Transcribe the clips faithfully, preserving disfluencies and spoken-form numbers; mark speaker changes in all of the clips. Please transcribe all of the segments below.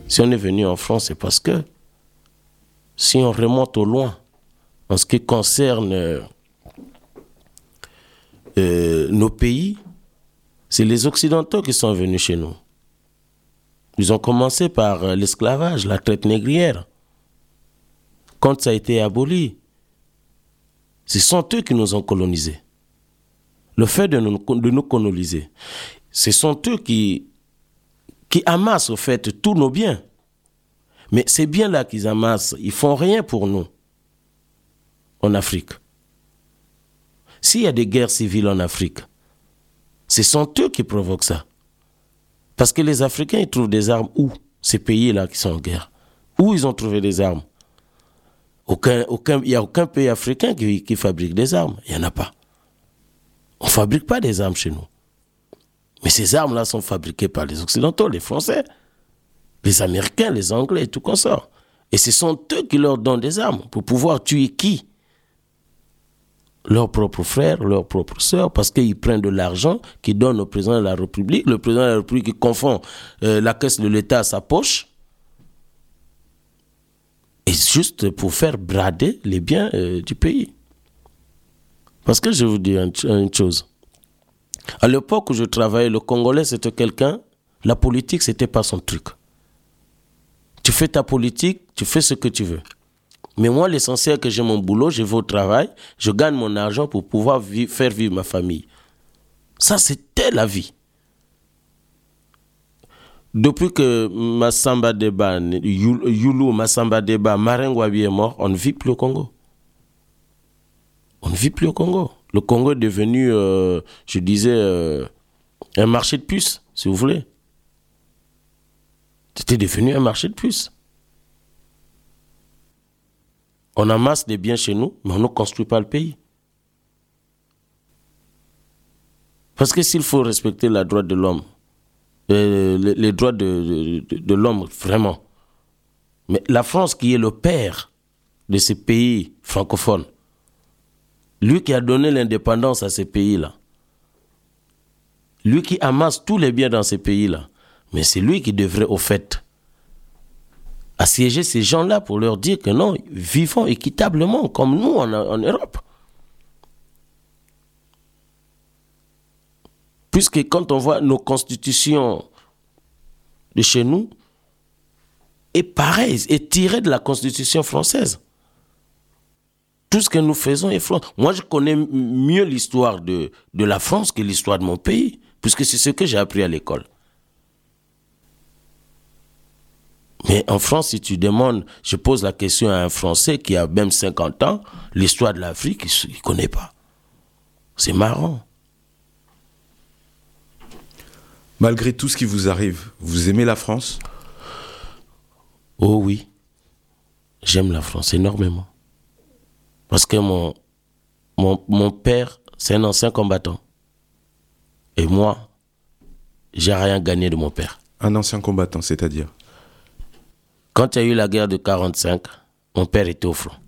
Speaker 1: Si on est venu en France, c'est parce que si on remonte au loin, en ce qui concerne euh, euh, nos pays, c'est les Occidentaux qui sont venus chez nous. Ils ont commencé par euh, l'esclavage, la traite négrière. Quand ça a été aboli, ce sont eux qui nous ont colonisés. Le fait de nous, de nous coloniser, ce sont eux qui, qui amassent au fait tous nos biens. Mais ces biens-là qu'ils amassent, ils ne font rien pour nous en Afrique. S'il y a des guerres civiles en Afrique, ce sont eux qui provoquent ça. Parce que les Africains, ils trouvent des armes où? Ces pays-là qui sont en guerre. Où ils ont trouvé des armes? Aucun, aucun, il n'y a aucun pays africain qui, qui fabrique des armes. Il n'y en a pas. On ne fabrique pas des armes chez nous. Mais ces armes-là sont fabriquées par les Occidentaux, les Français, les Américains, les Anglais et tout consort. Et ce sont eux qui leur donnent des armes pour pouvoir tuer qui? Leurs propres frères, leurs propres sœurs, parce qu'ils prennent de l'argent qu'ils donnent au président de la République. Le président de la République qui confond euh, la caisse de l'État à sa poche. Et juste pour faire brader les biens euh, du pays. Parce que je vais vous dire une, une chose. À l'époque où je travaillais, le Congolais, c'était quelqu'un, la politique, c'était pas son truc. Tu fais ta politique, tu fais ce que tu veux. Mais moi, l'essentiel, que j'ai mon boulot, je vais au travail, je gagne mon argent pour pouvoir vivre, faire vivre ma famille. Ça, c'était la vie. Depuis que Massamba Deba, Youlou Massamba Deba, Marin Gwabi est mort, on ne vit plus au Congo. On ne vit plus au Congo. Le Congo est devenu, euh, je disais, euh, un marché de puces, si vous voulez. C'était devenu un marché de puces. On amasse des biens chez nous, mais on ne construit pas le pays. Parce que s'il faut respecter la droite de l'homme, euh, les, les droits de, de, de l'homme, vraiment. Mais la France, qui est le père de ces pays francophones, lui qui a donné l'indépendance à ces pays-là, lui qui amasse tous les biens dans ces pays-là, mais c'est lui qui devrait, au fait, assiéger ces gens-là pour leur dire que non, vivons équitablement comme nous en, en Europe. Puisque quand on voit nos constitutions de chez nous, est pareil, est tiré de la constitution française. Tout ce que nous faisons est français. Moi, je connais mieux l'histoire de, de la France que l'histoire de mon pays, puisque c'est ce que j'ai appris à l'école. Mais en France, si tu demandes, je pose la question à un Français qui a même cinquante ans, l'histoire de l'Afrique, il ne connaît pas. C'est marrant.
Speaker 2: Malgré tout ce qui vous arrive, vous aimez la France?
Speaker 1: Oh oui, j'aime la France énormément. Parce que mon, mon, mon père, c'est un ancien combattant. Et moi, j'ai rien gagné de mon père.
Speaker 2: Un ancien combattant, c'est-à-dire?
Speaker 1: Quand il y a eu la guerre de quarante-cinq, mon père était au front.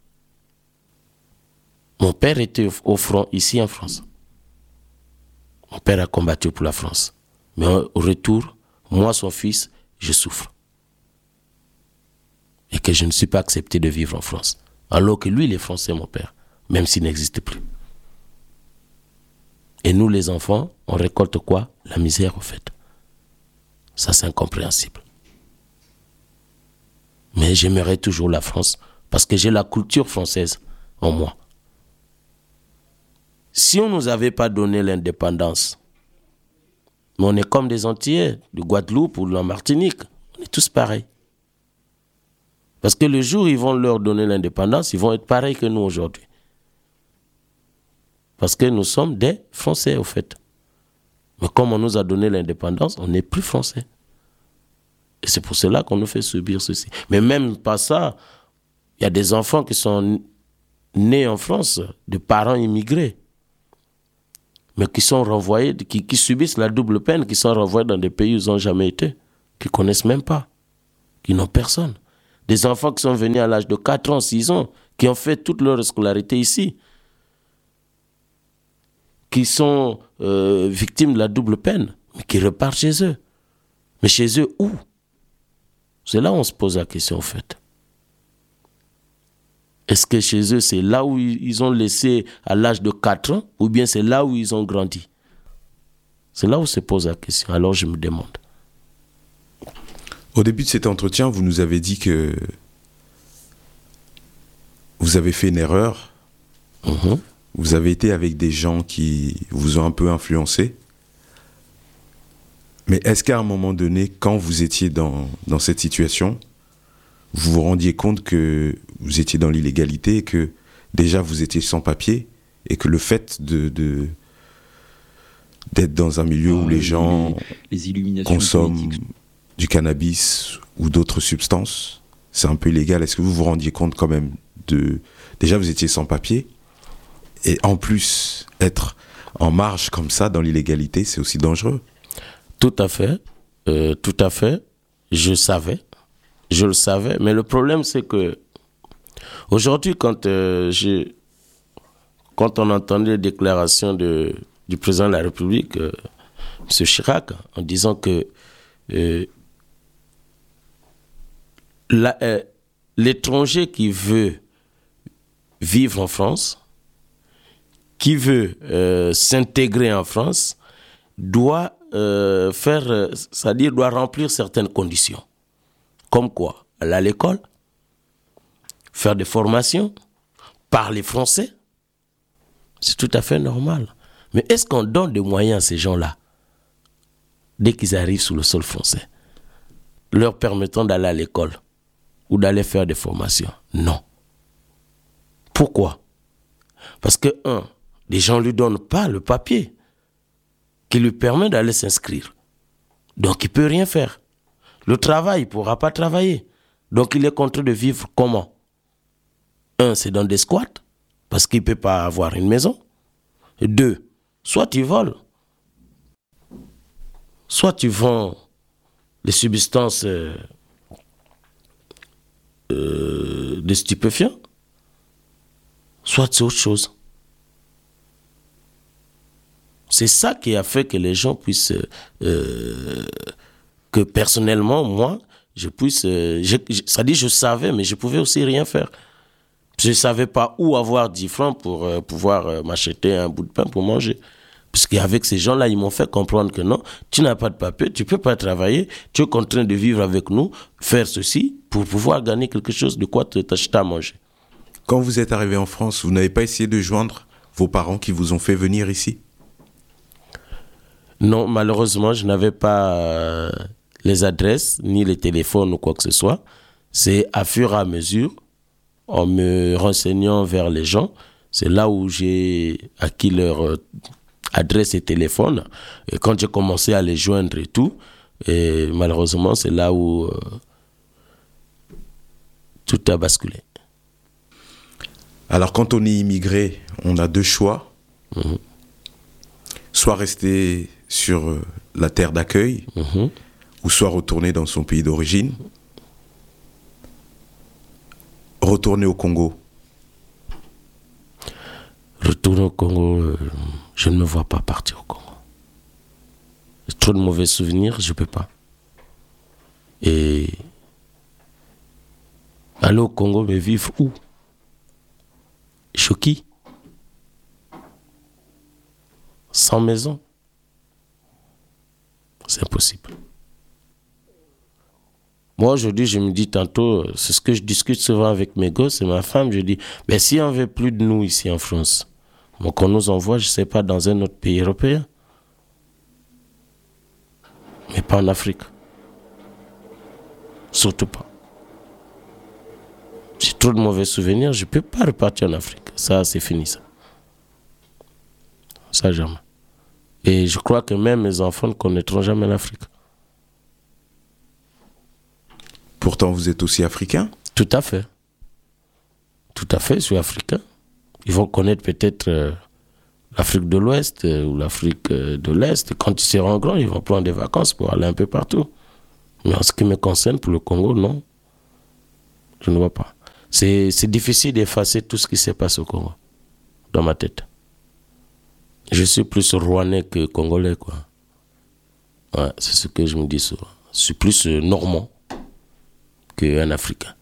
Speaker 1: Mon père était au front ici en France. Mon père a combattu pour la France. Mais au retour, moi, son fils, je souffre. Et que je ne suis pas accepté de vivre en France. Alors que lui, il est français, mon père, même s'il n'existe plus. Et nous, les enfants, on récolte quoi? La misère, au fait. Ça, c'est incompréhensible. Mais j'aimerais toujours la France parce que j'ai la culture française en moi. Si on ne nous avait pas donné l'indépendance, mais on est comme des Antillais, de Guadeloupe ou de la Martinique, on est tous pareils. Parce que le jour où ils vont leur donner l'indépendance, ils vont être pareils que nous aujourd'hui. Parce que nous sommes des Français, au fait. Mais comme on nous a donné l'indépendance, on n'est plus Français. Et c'est pour cela qu'on nous fait subir ceci. Mais même pas ça, il y a des enfants qui sont nés en France, de parents immigrés, mais qui sont renvoyés, qui, qui subissent la double peine, qui sont renvoyés dans des pays où ils n'ont jamais été, qui ne connaissent même pas, qui n'ont personne. Des enfants qui sont venus à l'âge de quatre ans, six ans, qui ont fait toute leur scolarité ici, qui sont euh, victimes de la double peine, mais qui repartent chez eux. Mais chez eux, où? C'est là où on se pose la question, en fait. Est-ce que chez eux, c'est là où ils ont laissé à l'âge de quatre ans, ou bien c'est là où ils ont grandi? C'est là où se pose la question. Alors je me demande.
Speaker 2: Au début de cet entretien, vous nous avez dit que vous avez fait une erreur.
Speaker 1: Mmh.
Speaker 2: Vous avez été avec des gens qui vous ont un peu influencé. Mais est-ce qu'à un moment donné, quand vous étiez dans, dans cette situation, vous vous rendiez compte que vous étiez dans l'illégalité et que déjà vous étiez sans papier et que le fait de, de, d'être dans un milieu
Speaker 3: Ah,
Speaker 2: où les gens
Speaker 3: les, les
Speaker 2: consomment
Speaker 3: politiques.
Speaker 2: du cannabis ou d'autres substances, c'est un peu illégal. Est-ce que vous vous rendiez compte quand même de... Déjà vous étiez sans papier et en plus être en marge comme ça dans l'illégalité, c'est aussi dangereux.
Speaker 1: Tout à fait, euh, tout à fait. Je savais, je le savais. Mais le problème, c'est que aujourd'hui, quand euh, j'ai, quand on entendait les déclarations de du président de la République, euh, M. Chirac, en disant que euh, la, euh, l'étranger qui veut vivre en France, qui veut euh, s'intégrer en France, doit euh, faire, euh, c'est-à-dire doit remplir certaines conditions. Comme quoi? Aller à l'école, faire des formations, parler français. C'est tout à fait normal. Mais est-ce qu'on donne des moyens à ces gens-là, dès qu'ils arrivent sur le sol français, leur permettant d'aller à l'école ou d'aller faire des formations? Non. Pourquoi? Parce que, un, les gens ne lui donnent pas le papier qui lui permet d'aller s'inscrire. Donc, il ne peut rien faire. Le travail, il ne pourra pas travailler. Donc, il est contraint de vivre comment? Un, c'est dans des squats, parce qu'il ne peut pas avoir une maison. Et deux, soit tu voles, soit tu vends les substances euh, euh, des stupéfiants, soit c'est autre chose. C'est ça qui a fait que les gens puissent, euh, que personnellement, moi, je puisse, euh, je, je, ça dit je savais, mais je pouvais aussi rien faire. Je ne savais pas où avoir dix francs pour euh, pouvoir euh, m'acheter un bout de pain pour manger. Parce qu'avec ces gens-là, ils m'ont fait comprendre que non, tu n'as pas de papier, tu ne peux pas travailler, tu es contraint de vivre avec nous, faire ceci pour pouvoir gagner quelque chose de quoi t'acheter à manger.
Speaker 2: Quand vous êtes arrivé en France, vous n'avez pas essayé de joindre vos parents qui vous ont fait venir ici?
Speaker 1: Non, malheureusement, je n'avais pas euh, les adresses, ni les téléphones ou quoi que ce soit. C'est à fur et à mesure, en me renseignant vers les gens, c'est là où j'ai acquis leur euh, adresse et téléphone. Et quand j'ai commencé à les joindre et tout, et malheureusement, c'est là où euh, tout a basculé.
Speaker 2: Alors, quand on est immigré, on a deux choix.
Speaker 1: Mmh.
Speaker 2: Soit rester sur euh, la terre d'accueil,
Speaker 1: Mmh.
Speaker 2: ou soit retourner dans son pays d'origine. Retourner au Congo.
Speaker 1: Retourner au Congo, euh, je ne me vois pas partir au Congo. J'ai trop de mauvais souvenirs, je ne peux pas. Et aller au Congo, mais vivre où? Chez qui? Sans maison? C'est impossible. Moi, aujourd'hui, je me dis tantôt, c'est ce que je discute souvent avec mes gosses et ma femme, je dis, ben, si on ne veut plus de nous ici en France, bon, qu'on nous envoie, je ne sais pas, dans un autre pays européen. Mais pas en Afrique. Surtout pas. J'ai trop de mauvais souvenirs, je ne peux pas repartir en Afrique. Ça, c'est fini, ça. Ça, jamais. Et je crois que même mes enfants ne connaîtront jamais l'Afrique.
Speaker 2: Pourtant, vous êtes aussi africain?
Speaker 1: Tout à fait. Tout à fait, je suis africain. Ils vont connaître peut-être euh, l'Afrique de l'Ouest euh, ou l'Afrique euh, de l'Est. Quand ils seront grands, ils vont prendre des vacances pour aller un peu partout. Mais en ce qui me concerne, pour le Congo, non. Je ne vois pas. C'est, c'est difficile d'effacer tout ce qui se passe au Congo, dans ma tête. Je suis plus rwandais que congolais, quoi. Ouais, c'est ce que je me dis souvent. Je suis plus euh, normand. qu'un Africain.